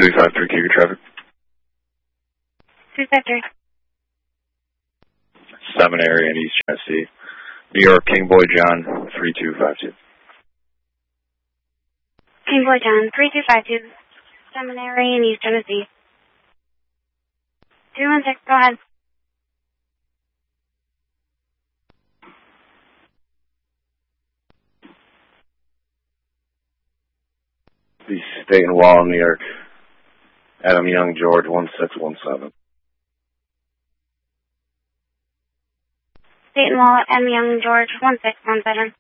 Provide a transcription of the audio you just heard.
353, keep your traffic. 253. Seminary in East Tennessee. New York, King Boy John, 3252. King Boy John, 3252. Seminary in East Tennessee. 216, go ahead. The State and Wall, New York. Adam Young, George, 1617. State and Wall, Adam Young, George, 1617.